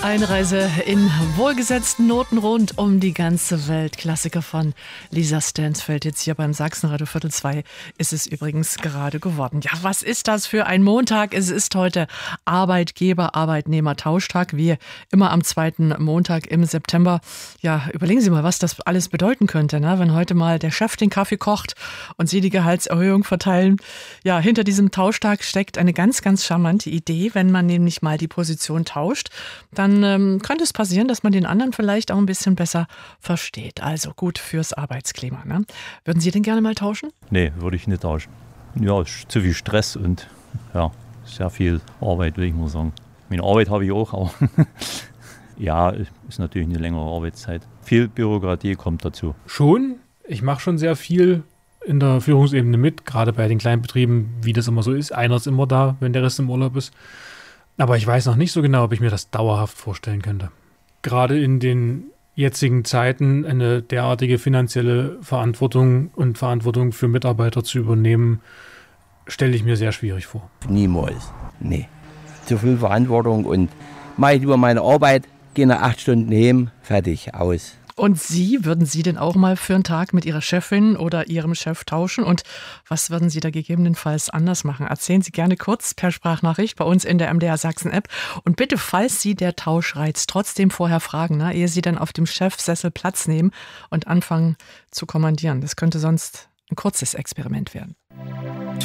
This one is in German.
Eine Reise in wohlgesetzten Noten rund um die ganze Welt. Klassiker von Lisa Stansfeld. Jetzt hier beim Sachsenradio 1:45 ist es übrigens gerade geworden. Ja, was ist das für ein Montag? Es ist heute Arbeitgeber-Arbeitnehmer-Tauschtag, wie immer am zweiten Montag im September. Ja, überlegen Sie mal, was das alles bedeuten könnte, ne? Wenn heute mal der Chef den Kaffee kocht und Sie die Gehaltserhöhung verteilen. Ja, hinter diesem Tauschtag steckt eine ganz, ganz charmante Idee. Wenn man nämlich mal die Position tauscht, dann könnte es passieren, dass man den anderen vielleicht auch ein bisschen besser versteht. Also gut fürs Arbeitsklima. Ne? Würden Sie den gerne mal tauschen? Nee, würde ich nicht tauschen. Ja, ist zu viel Stress und ja, sehr viel Arbeit, würde ich mal sagen. Meine Arbeit habe ich auch, aber ja, ist natürlich eine längere Arbeitszeit. Viel Bürokratie kommt dazu. Schon. Ich mache schon sehr viel in der Führungsebene mit, gerade bei den kleinen Betrieben, wie das immer so ist. Einer ist immer da, wenn der Rest im Urlaub ist. Aber ich weiß noch nicht so genau, ob ich mir das dauerhaft vorstellen könnte. Gerade in den jetzigen Zeiten eine derartige finanzielle Verantwortung und Verantwortung für Mitarbeiter zu übernehmen, stelle ich mir sehr schwierig vor. Niemals. Nee. Zu viel Verantwortung und mache ich über meine Arbeit, gehe nach 8 Stunden heim, fertig, aus. Und Sie, würden Sie denn auch mal für einen Tag mit Ihrer Chefin oder Ihrem Chef tauschen? Und was würden Sie da gegebenenfalls anders machen? Erzählen Sie gerne kurz per Sprachnachricht bei uns in der MDR Sachsen App. Und bitte, falls Sie der Tausch reizt, trotzdem vorher fragen, ne, ehe Sie dann auf dem Chefsessel Platz nehmen und anfangen zu kommandieren. Das könnte sonst ein kurzes Experiment werden.